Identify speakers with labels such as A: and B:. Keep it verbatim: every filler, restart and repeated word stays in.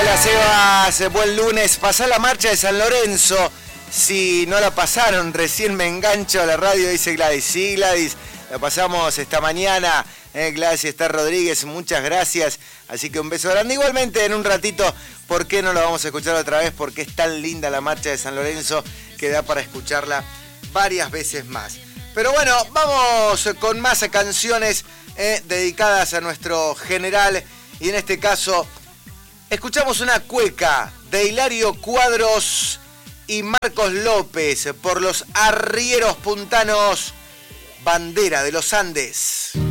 A: Hola Sebas, buen lunes. Pasá la marcha de San Lorenzo. Si no la pasaron, recién me engancho a la radio, dice Gladys. Sí, Gladys, la pasamos esta mañana. Eh, Gladys Esther Rodríguez, muchas gracias. Así que un beso grande. Igualmente, en un ratito, ¿por qué no lo vamos a escuchar otra vez? Porque es tan linda la marcha de San Lorenzo que da para escucharla varias veces más. Pero bueno, vamos con más canciones eh, dedicadas a nuestro general. Y en este caso, escuchamos una cueca de Hilario Cuadros y Marcos López por los arrieros puntanos, Bandera de los Andes.